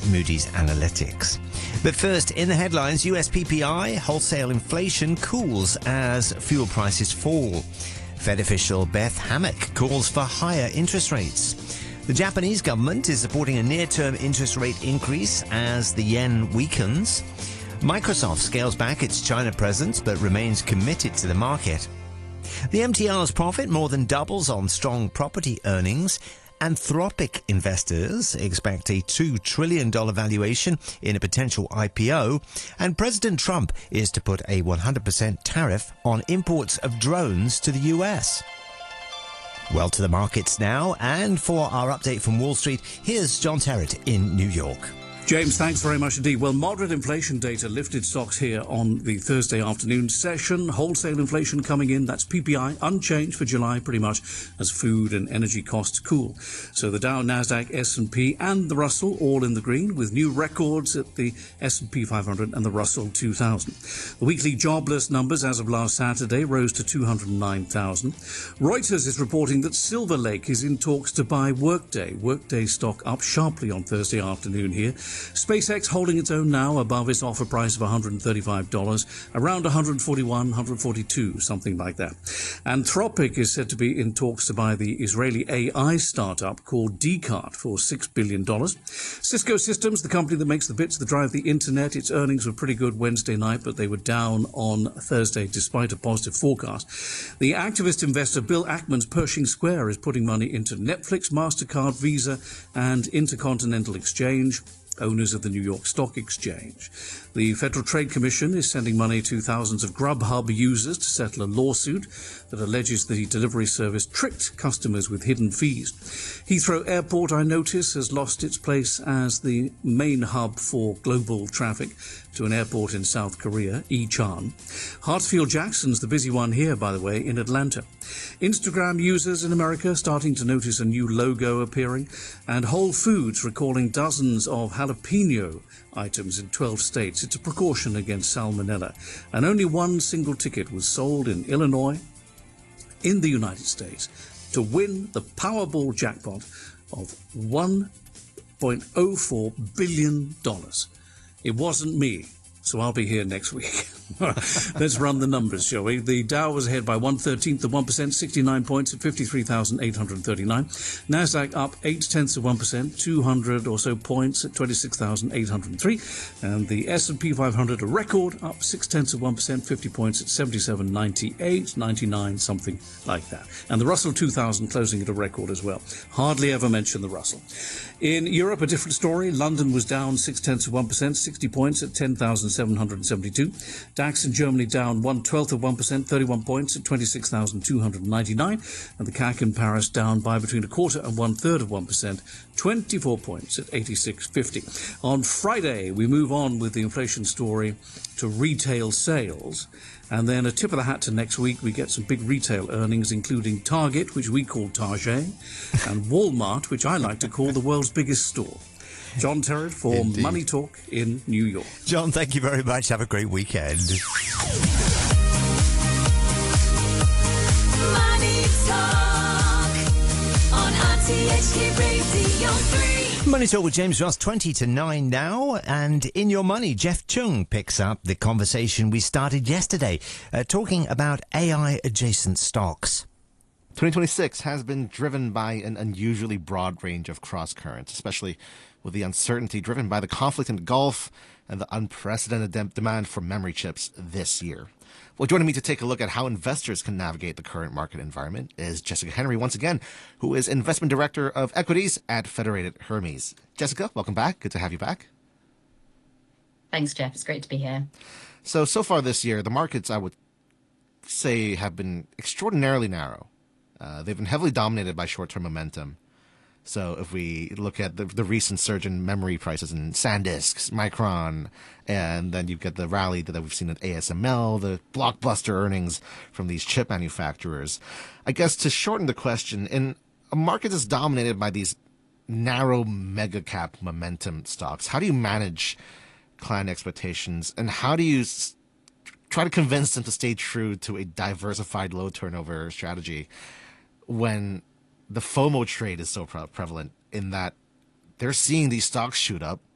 Moody's Analytics. But first, in the headlines, US PPI, wholesale inflation cools as fuel prices fall. Fed official Beth Hammack calls for higher interest rates. The Japanese government is supporting a near-term interest rate increase as the yen weakens. Microsoft scales back its China presence but remains committed to the market. The MTR's profit more than doubles on strong property earnings. Anthropic investors expect a $2 trillion valuation in a potential IPO. And President Trump is to put a 100% tariff on imports of drones to the US. Well, to the markets now, and for our update from Wall Street, here's John Terrett in New York. James, thanks very much indeed. Well, moderate inflation data lifted stocks here on the Thursday afternoon session. Wholesale inflation coming in, that's PPI, unchanged for July pretty much as food and energy costs cool. So the Dow, Nasdaq, S&P and the Russell all in the green with new records at the S&P 500 and the Russell 2000. The weekly jobless numbers as of last Saturday rose to 209,000. Reuters is reporting that Silver Lake is in talks to buy Workday. Workday stock up sharply on Thursday afternoon here. SpaceX holding its own now above its offer price of $135, around $141, $142, something like that. Anthropic is said to be in talks to buy the Israeli AI startup called Descartes for $6 billion. Cisco Systems, the company that makes the bits that drive the internet, its earnings were pretty good Wednesday night, but they were down on Thursday despite a positive forecast. The activist investor Bill Ackman's Pershing Square is putting money into Netflix, MasterCard, Visa, and Intercontinental Exchange, owners of the New York Stock Exchange. The Federal Trade Commission is sending money to thousands of Grubhub users to settle a lawsuit that alleges the delivery service tricked customers with hidden fees. Heathrow Airport, I notice, has lost its place as the main hub for global traffic to an airport in South Korea, Incheon. Hartsfield-Jackson's the busy one here, by the way, in Atlanta. Instagram users in America starting to notice a new logo appearing, and Whole Foods recalling dozens of jalapeno items in 12 states. It's a precaution against salmonella. And only one single ticket was sold in Illinois, in the United States, to win the Powerball jackpot of $1.04 billion. It wasn't me, so I'll be here next week. Let's run the numbers, shall we? The Dow was ahead by 1/13 of 1%, 69 points at 53,839. Nasdaq up 0.8 of 1%, 200 or so points at 26,803. And the S&P 500, a record, up 0.6 of 1%, 50 points at 77.98, 99, something like that. And the Russell 2000 closing at a record as well. Hardly ever mention the Russell. In Europe, a different story. London was down 0.6 of 1%, 60 points at 10,772. DAX in Germany down 1/12 of 1%, 31 points at 26,299. And the CAC in Paris down by between 1/4 and 1/3 of 1%, 24 points at 86.50. On Friday, we move on with the inflation story to retail sales. And then a tip of the hat to next week, we get some big retail earnings, including Target, which we call Target, and Walmart, which I like to call the world's biggest store. John Terrett for Indeed. Money Talk in New York. John, thank you very much. Have a great weekend. Money Talk on RTHK Radio 3. Money Talk with James Ross, 20 to 9 now. And in your money, Jeff Chung picks up the conversation we started yesterday, talking about AI-adjacent stocks. 2026 has been driven by an unusually broad range of cross-currents, especially with the uncertainty driven by the conflict in the Gulf and the unprecedented demand for memory chips this year. Well, joining me to take a look at how investors can navigate the current market environment is Jessica Henry, once again, who is Investment Director of Equities at Federated Hermes. Jessica, welcome back. Good to have you back. Thanks, Jeff. It's great to be here. So far this year, the markets, I would say, have been extraordinarily narrow. They've been heavily dominated by short-term momentum. So if we look at the recent surge in memory prices in SanDisk, Micron, and then you get the rally that we've seen at ASML, the blockbuster earnings from these chip manufacturers. I guess to shorten the question, in a market that's dominated by these narrow mega cap momentum stocks, how do you manage client expectations, and how do you try to convince them to stay true to a diversified low turnover strategy when the FOMO trade is so prevalent in that they're seeing these stocks shoot up